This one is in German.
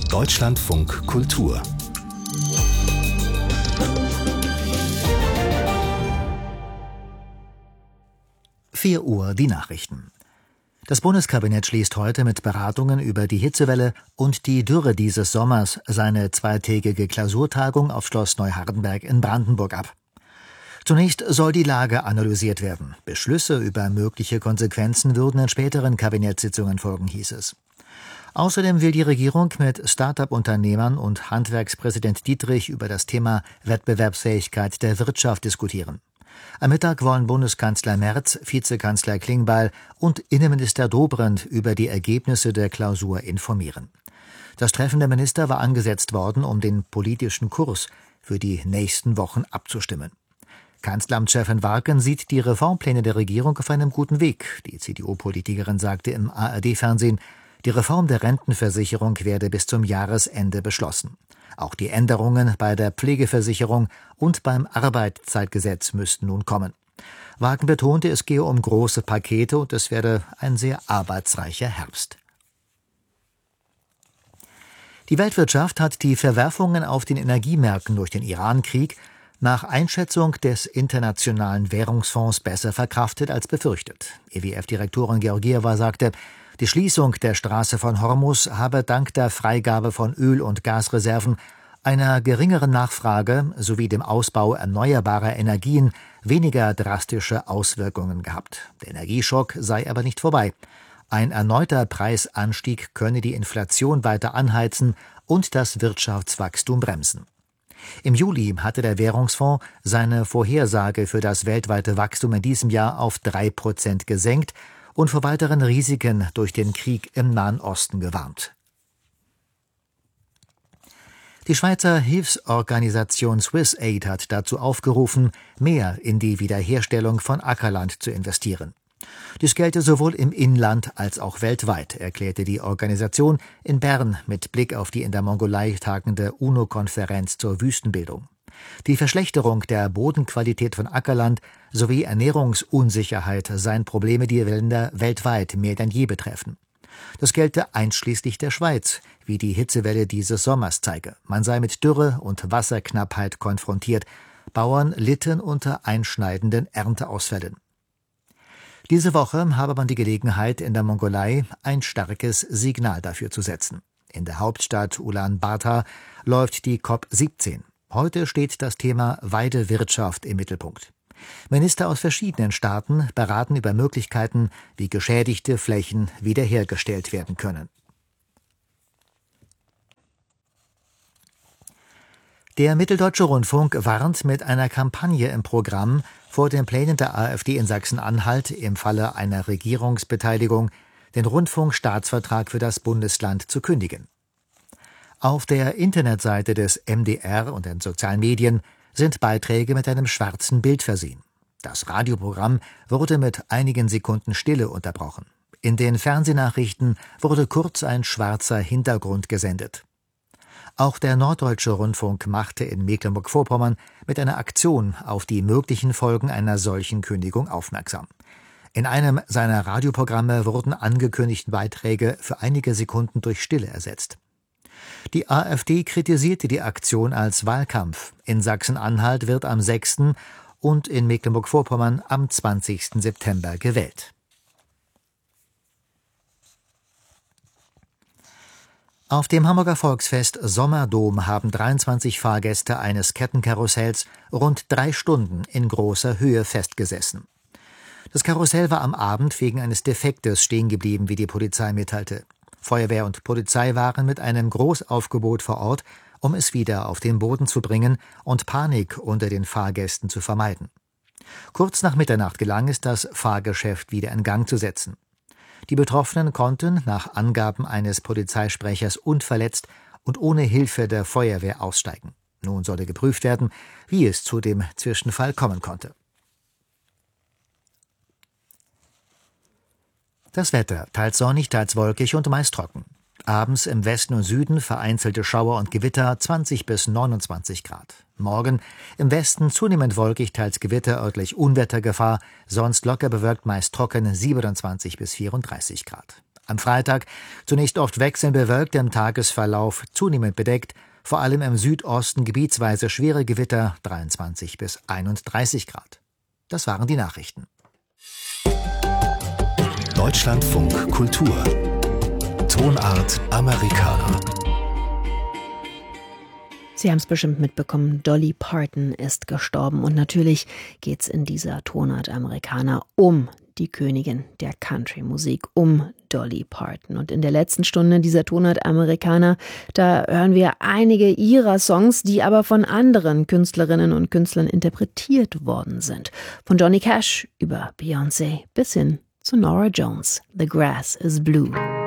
Deutschlandfunk Kultur. Vier Uhr die Nachrichten. Das Bundeskabinett schließt heute mit Beratungen über die Hitzewelle und die Dürre dieses Sommers seine zweitägige Klausurtagung auf Schloss Neuhardenberg in Brandenburg ab. Zunächst soll die Lage analysiert werden. Beschlüsse über mögliche Konsequenzen würden in späteren Kabinettssitzungen folgen, hieß es. Außerdem will die Regierung mit Start-up-Unternehmern und Handwerkspräsident Dietrich über das Thema Wettbewerbsfähigkeit der Wirtschaft diskutieren. Am Mittag wollen Bundeskanzler Merz, Vizekanzler Klingbeil und Innenminister Dobrindt über die Ergebnisse der Klausur informieren. Das Treffen der Minister war angesetzt worden, um den politischen Kurs für die nächsten Wochen abzustimmen. Kanzleramtschefin Warken sieht die Reformpläne der Regierung auf einem guten Weg. Die CDU-Politikerin sagte im ARD-Fernsehen, die Reform der Rentenversicherung werde bis zum Jahresende beschlossen. Auch die Änderungen bei der Pflegeversicherung und beim Arbeitszeitgesetz müssten nun kommen. Warken betonte, es gehe um große Pakete und es werde ein sehr arbeitsreicher Herbst. Die Weltwirtschaft hat die Verwerfungen auf den Energiemärkten durch den Iran-Krieg nach Einschätzung des Internationalen Währungsfonds besser verkraftet als befürchtet. IWF-Direktorin Georgieva sagte, die Schließung der Straße von Hormuz habe dank der Freigabe von Öl- und Gasreserven, einer geringeren Nachfrage sowie dem Ausbau erneuerbarer Energien weniger drastische Auswirkungen gehabt. Der Energieschock sei aber nicht vorbei. Ein erneuter Preisanstieg könne die Inflation weiter anheizen und das Wirtschaftswachstum bremsen. Im Juli hatte der Währungsfonds seine Vorhersage für das weltweite Wachstum in diesem Jahr auf 3% gesenkt und vor weiteren Risiken durch den Krieg im Nahen Osten gewarnt. Die Schweizer Hilfsorganisation SwissAid hat dazu aufgerufen, mehr in die Wiederherstellung von Ackerland zu investieren. Dies gelte sowohl im Inland als auch weltweit, erklärte die Organisation in Bern mit Blick auf die in der Mongolei tagende UNO-Konferenz zur Wüstenbildung. Die Verschlechterung der Bodenqualität von Ackerland sowie Ernährungsunsicherheit seien Probleme, die Länder weltweit mehr denn je betreffen. Das gelte einschließlich der Schweiz, wie die Hitzewelle dieses Sommers zeige. Man sei mit Dürre und Wasserknappheit konfrontiert. Bauern litten unter einschneidenden Ernteausfällen. Diese Woche habe man die Gelegenheit, in der Mongolei ein starkes Signal dafür zu setzen. In der Hauptstadt Ulaanbaatar läuft die COP17. Heute steht das Thema Weidewirtschaft im Mittelpunkt. Minister aus verschiedenen Staaten beraten über Möglichkeiten, wie geschädigte Flächen wiederhergestellt werden können. Der Mitteldeutsche Rundfunk warnt mit einer Kampagne im Programm vor den Plänen der AfD in Sachsen-Anhalt, im Falle einer Regierungsbeteiligung den Rundfunkstaatsvertrag für das Bundesland zu kündigen. Auf der Internetseite des MDR und den sozialen Medien sind Beiträge mit einem schwarzen Bild versehen. Das Radioprogramm wurde mit einigen Sekunden Stille unterbrochen. In den Fernsehnachrichten wurde kurz ein schwarzer Hintergrund gesendet. Auch der Norddeutsche Rundfunk machte in Mecklenburg-Vorpommern mit einer Aktion auf die möglichen Folgen einer solchen Kündigung aufmerksam. In einem seiner Radioprogramme wurden angekündigte Beiträge für einige Sekunden durch Stille ersetzt. Die AfD kritisierte die Aktion als Wahlkampf. In Sachsen-Anhalt wird am 6. und in Mecklenburg-Vorpommern am 20. September gewählt. Auf dem Hamburger Volksfest Sommerdom haben 23 Fahrgäste eines Kettenkarussells rund 3 Stunden in großer Höhe festgesessen. Das Karussell war am Abend wegen eines Defektes stehen geblieben, wie die Polizei mitteilte. Feuerwehr und Polizei waren mit einem Großaufgebot vor Ort, um es wieder auf den Boden zu bringen und Panik unter den Fahrgästen zu vermeiden. Kurz nach Mitternacht gelang es, das Fahrgeschäft wieder in Gang zu setzen. Die Betroffenen konnten nach Angaben eines Polizeisprechers unverletzt und ohne Hilfe der Feuerwehr aussteigen. Nun solle geprüft werden, wie es zu dem Zwischenfall kommen konnte. Das Wetter: teils sonnig, teils wolkig und meist trocken. Abends im Westen und Süden vereinzelte Schauer und Gewitter, 20 bis 29 Grad. Morgen im Westen zunehmend wolkig, teils Gewitter, örtlich Unwettergefahr, sonst locker bewölkt, meist trocken, 27 bis 34 Grad. Am Freitag zunächst oft wechselnd bewölkt, im Tagesverlauf zunehmend bedeckt, vor allem im Südosten gebietsweise schwere Gewitter, 23 bis 31 Grad. Das waren die Nachrichten. Deutschlandfunk Kultur. Tonart Americana. Sie haben es bestimmt mitbekommen, Dolly Parton ist gestorben. Und natürlich geht's in dieser Tonart Americana um die Königin der Country-Musik, um Dolly Parton. Und in der letzten Stunde dieser Tonart Americana, da hören wir einige ihrer Songs, die aber von anderen Künstlerinnen und Künstlern interpretiert worden sind. Von Johnny Cash über Beyoncé bis hin zu Norah Jones. The Grass is Blue.